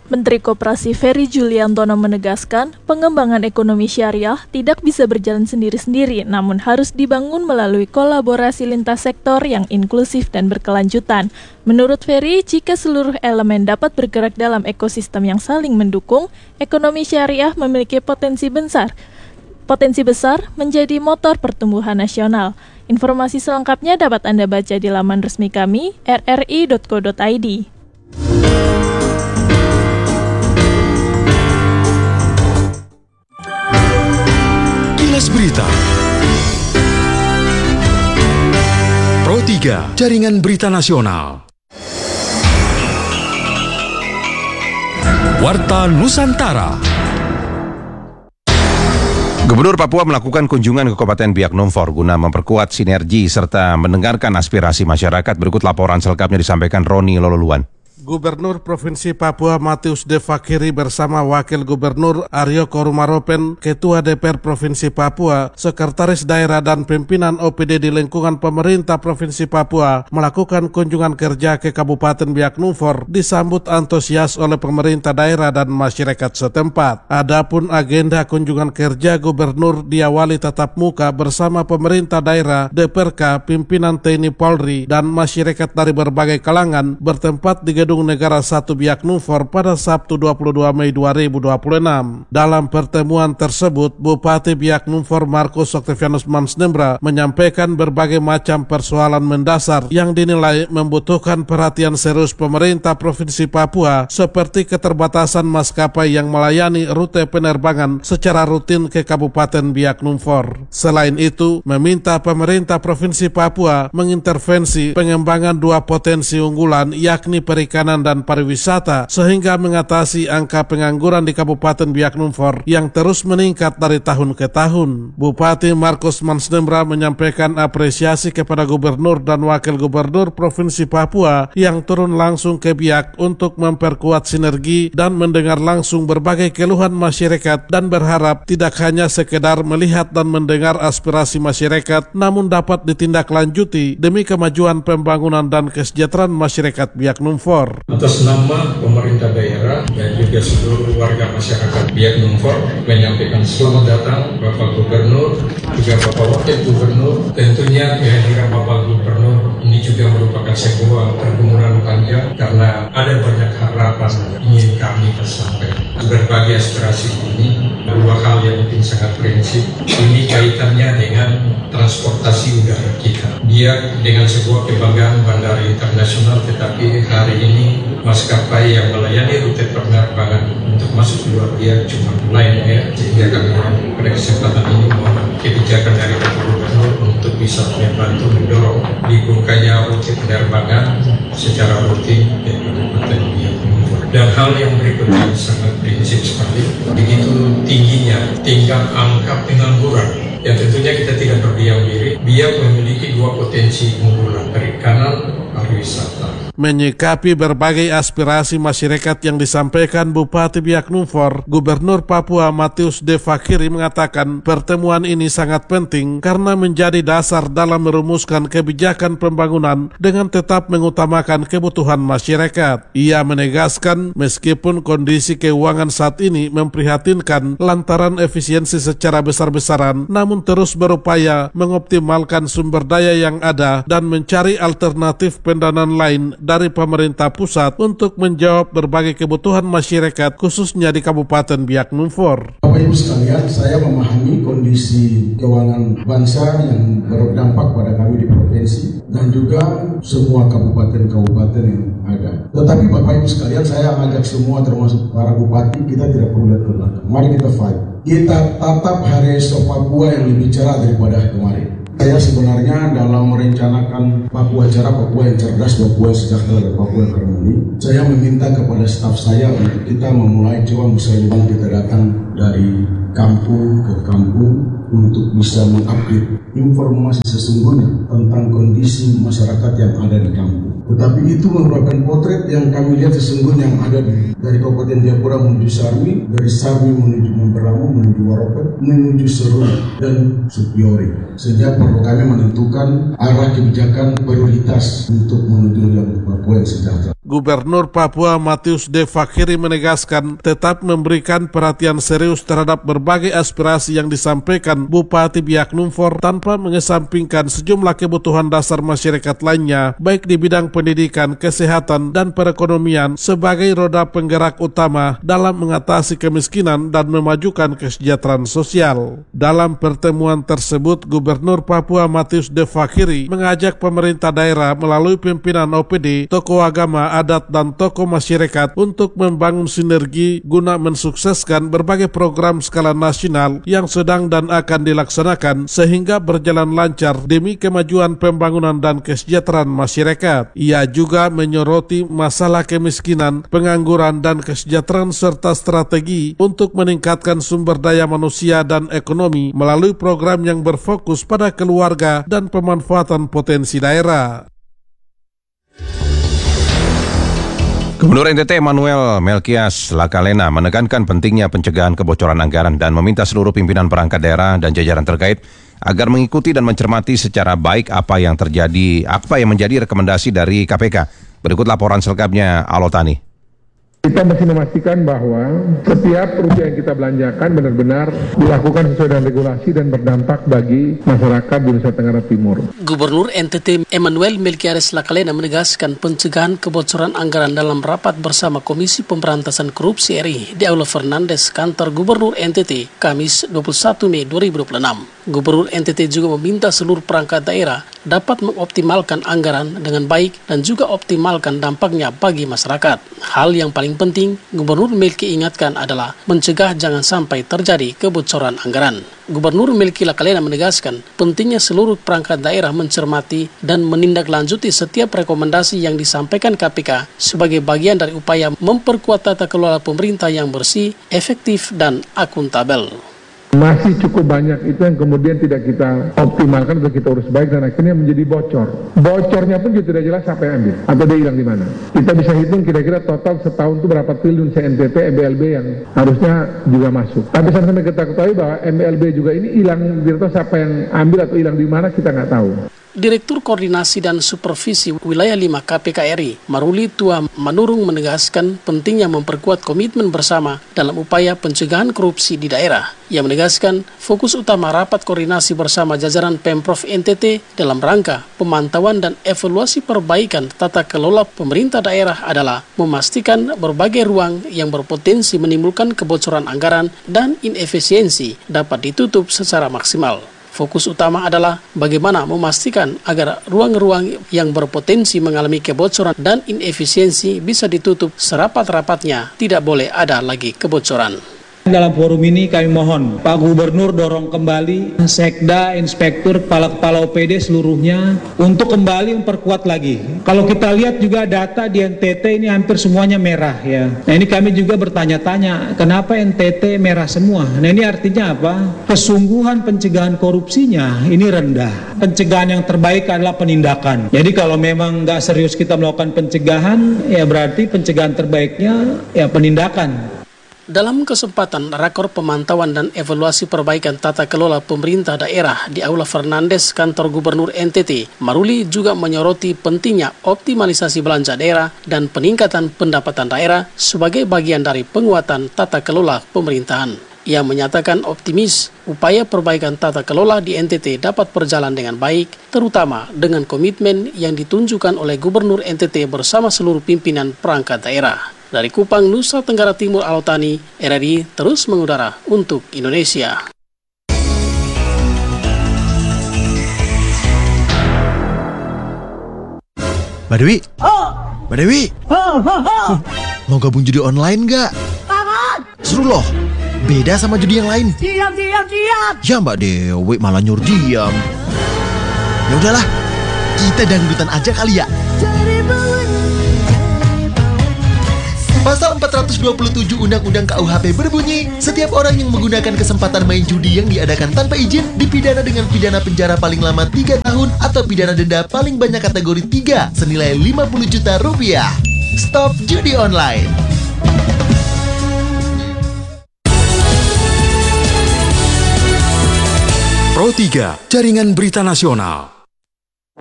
Menteri Koperasi Ferry Juliantono menegaskan, pengembangan ekonomi syariah tidak bisa berjalan sendiri-sendiri, namun harus dibangun melalui kolaborasi lintas sektor yang inklusif dan berkelanjutan. Menurut Ferry, jika seluruh elemen dapat bergerak dalam ekosistem yang saling mendukung, ekonomi syariah memiliki potensi besar menjadi motor pertumbuhan nasional. Informasi selengkapnya dapat Anda baca di laman resmi kami, rri.co.id. Kilas Berita Pro 3, Jaringan Berita Nasional. Warta Nusantara. Gubernur Papua melakukan kunjungan ke Kabupaten Biak Numfor guna memperkuat sinergi serta mendengarkan aspirasi masyarakat. Berikut laporan selengkapnya disampaikan Roni Lololuan. Gubernur Provinsi Papua Matius De Fakiri bersama Wakil Gubernur Aryo Korumaropen, Ketua DPR Provinsi Papua, Sekretaris Daerah dan pimpinan OPD di lingkungan pemerintah Provinsi Papua melakukan kunjungan kerja ke Kabupaten Biak Numfor disambut antusias oleh pemerintah daerah dan masyarakat setempat. Adapun agenda kunjungan kerja Gubernur diawali tatap muka bersama pemerintah daerah, DPRK, pimpinan TNI Polri, dan masyarakat dari berbagai kalangan bertempat di Gedung Negara 1 Biak Numfor pada Sabtu 22 Mei 2026. Dalam pertemuan tersebut, Bupati Biak Numfor Markus Octavianus Mansnembra menyampaikan berbagai macam persoalan mendasar yang dinilai membutuhkan perhatian serius pemerintah Provinsi Papua, seperti keterbatasan maskapai yang melayani rute penerbangan secara rutin ke Kabupaten Biak Numfor. Selain itu, meminta pemerintah Provinsi Papua mengintervensi pengembangan dua potensi unggulan, yakni perikanan dan pariwisata, sehingga mengatasi angka pengangguran di Kabupaten Biak Numfor yang terus meningkat dari tahun ke tahun. Bupati Markus Mansnembra menyampaikan apresiasi kepada Gubernur dan Wakil Gubernur Provinsi Papua yang turun langsung ke Biak untuk memperkuat sinergi dan mendengar langsung berbagai keluhan masyarakat, dan berharap tidak hanya sekedar melihat dan mendengar aspirasi masyarakat, namun dapat ditindaklanjuti demi kemajuan pembangunan dan kesejahteraan masyarakat Biak Numfor. Atas nama pemerintah daerah dan juga seluruh warga masyarakat Biak Numfor menyampaikan selamat datang Bapak Gubernur, juga Bapak Wakil Gubernur. Tentunya kehadiran Bapak Gubernur ini juga merupakan sebuah pergumulan panjang karena ada banyak harapan ingin kami tersampaikan. Berbagai aspirasi ini dua hal yang mungkin sangat prinsip. Ini kaitannya dengan transportasi udara kita. Biak dengan sebuah kebanggaan bandara internasional, tetapi hari ini maskapai yang melayani rute penerbangan untuk masuk keluar Biak cuma Lion Air, sehingga kami pada kesempatan ini mohon kebijakan dari Bapak Gubernur untuk bisa membantu mendorong dibukanya rute penerbangan secara rutin ke Kabupaten Biak Numfor. Dan hal yang berikutnya sangat prinsip sekali, begitu tingginya tingkat angka pengangguran yang tentunya kita tidak berdiam diri. Biak memiliki dua potensi unggulan, perikanan, pariwisata. Menyikapi berbagai aspirasi masyarakat yang disampaikan Bupati Biak Numfor, Gubernur Papua Matius De Fakiri mengatakan pertemuan ini sangat penting karena menjadi dasar dalam merumuskan kebijakan pembangunan dengan tetap mengutamakan kebutuhan masyarakat. Ia menegaskan meskipun kondisi keuangan saat ini memprihatinkan lantaran efisiensi secara besar-besaran, namun terus berupaya mengoptimalkan sumber daya yang ada dan mencari alternatif pendanaan lain dari pemerintah pusat untuk menjawab berbagai kebutuhan masyarakat, khususnya di Kabupaten Biak Numfor. Bapak Ibu sekalian, saya memahami kondisi keuangan bangsa yang berdampak pada kami di provinsi dan juga semua kabupaten-kabupaten yang ada. Tetapi Bapak Ibu sekalian, saya ajak semua termasuk para bupati, kita tidak perlu lihat ke belakang. Mari kita fight. Kita tatap hari esok Papua yang lebih cerah daripada kemarin. Saya sebenarnya dalam merencanakan Papua cerah, Papua yang cerdas, Papua yang sejahtera, dan Papua yang harmoni, saya meminta kepada staf saya untuk kita memulai coba misalnya kita datang dari kampung ke kampung untuk bisa mengupdate informasi sesungguhnya tentang kondisi masyarakat yang ada di kampung. Tetapi itu merupakan potret yang kami lihat sesungguhnya yang ada dari Kabupaten Jayapura menuju Sarwi, dari Sarwi menuju Mamberamo, menuju Waropen, menuju Serui dan Supiori. Sehingga perlu kami menentukan arah kebijakan prioritas untuk menuju yang Papua yang sejahtera. Gubernur Papua Matius D. Fakhiri menegaskan tetap memberikan perhatian serius terhadap berbagai aspirasi yang disampaikan Bupati Biak Numfor tanpa mengesampingkan sejumlah kebutuhan dasar masyarakat lainnya, baik di bidang pendidikan, kesehatan, dan perekonomian sebagai roda penggerak utama dalam mengatasi kemiskinan dan memajukan kesejahteraan sosial. Dalam pertemuan tersebut, Gubernur Papua Matius D. Fakhiri mengajak pemerintah daerah melalui pimpinan OPD, tokoh agama, adat, dan tokoh masyarakat untuk membangun sinergi guna mensukseskan berbagai program skala nasional yang sedang dan akan dilaksanakan sehingga berjalan lancar demi kemajuan pembangunan dan kesejahteraan masyarakat. Ia juga menyoroti masalah kemiskinan, pengangguran, dan kesejahteraan serta strategi untuk meningkatkan sumber daya manusia dan ekonomi melalui program yang berfokus pada keluarga dan pemanfaatan potensi daerah. Gubernur NTT Emmanuel Melkias Lakalena menekankan pentingnya pencegahan kebocoran anggaran dan meminta seluruh pimpinan perangkat daerah dan jajaran terkait agar mengikuti dan mencermati secara baik apa yang menjadi rekomendasi dari KPK. Berikut laporan selengkapnya Alotani. Kita mesti memastikan bahwa setiap rupiah yang kita belanjakan benar-benar dilakukan sesuai dengan regulasi dan berdampak bagi masyarakat di Nusa Tenggara Timur. Gubernur NTT Emmanuel Melkias Lakalena menegaskan pencegahan kebocoran anggaran dalam rapat bersama Komisi Pemberantasan Korupsi RI di Aula Fernandes, kantor Gubernur NTT, Kamis 21 Mei 2026. Gubernur NTT juga meminta seluruh perangkat daerah dapat mengoptimalkan anggaran dengan baik dan juga optimalkan dampaknya bagi masyarakat. Hal yang paling penting, Gubernur Melki ingatkan adalah mencegah jangan sampai terjadi kebocoran anggaran. Gubernur Melki Lakalena menegaskan pentingnya seluruh perangkat daerah mencermati dan menindaklanjuti setiap rekomendasi yang disampaikan KPK sebagai bagian dari upaya memperkuat tata kelola pemerintah yang bersih, efektif, dan akuntabel. Masih cukup banyak itu yang kemudian tidak kita optimalkan atau kita urus baik dan akhirnya menjadi bocor. Bocornya pun juga tidak jelas siapa yang ambil atau dia hilang di mana. Kita bisa hitung kira-kira total setahun itu berapa triliun NTT MBLB yang harusnya juga masuk. Tapi sampai kita ketahui bahwa MBLB juga ini hilang, tidak tahu siapa yang ambil atau hilang di mana, kita nggak tahu. Direktur Koordinasi dan Supervisi Wilayah 5 KPK RI, Maruli Tua Manurung menegaskan pentingnya memperkuat komitmen bersama dalam upaya pencegahan korupsi di daerah. Ia menegaskan fokus utama rapat koordinasi bersama jajaran Pemprov NTT dalam rangka pemantauan dan evaluasi perbaikan tata kelola pemerintah daerah adalah memastikan berbagai ruang yang berpotensi menimbulkan kebocoran anggaran dan inefisiensi dapat ditutup secara maksimal. Fokus utama adalah bagaimana memastikan agar ruang-ruang yang berpotensi mengalami kebocoran dan inefisiensi bisa ditutup serapat-rapatnya, tidak boleh ada lagi kebocoran. Dalam forum ini kami mohon Pak Gubernur dorong kembali Sekda, Inspektur, Kepala-Kepala OPD seluruhnya untuk kembali memperkuat lagi. Kalau kita lihat juga data di NTT ini hampir semuanya merah ya. Nah ini kami juga bertanya-tanya kenapa NTT merah semua. Nah ini artinya apa? Kesungguhan pencegahan korupsinya ini rendah. Pencegahan yang terbaik adalah penindakan. Jadi kalau memang nggak serius kita melakukan pencegahan, ya berarti pencegahan terbaiknya ya penindakan. Dalam kesempatan rakor pemantauan dan evaluasi perbaikan tata kelola pemerintah daerah di Aula Fernandes, kantor Gubernur NTT, Maruli juga menyoroti pentingnya optimalisasi belanja daerah dan peningkatan pendapatan daerah sebagai bagian dari penguatan tata kelola pemerintahan. Ia menyatakan optimis upaya perbaikan tata kelola di NTT dapat berjalan dengan baik, terutama dengan komitmen yang ditunjukkan oleh Gubernur NTT bersama seluruh pimpinan perangkat daerah. Dari Kupang, Nusa Tenggara Timur, Alotani, RRI terus mengudara untuk Indonesia. Mbak Dewi? Mbak Dewi? Mau gabung judi online nggak? Seru loh, beda sama judi yang lain. Diam. Ya Mbak Dewi malah nyuruh diam. Ya udahlah, kita dangdutan aja kali ya. Pasal 427 Undang-Undang KUHP berbunyi, setiap orang yang menggunakan kesempatan main judi yang diadakan tanpa izin dipidana dengan pidana penjara paling lama 3 tahun atau pidana denda paling banyak kategori 3 senilai 50 juta rupiah. Stop judi online. Pro 3, Jaringan Berita Nasional.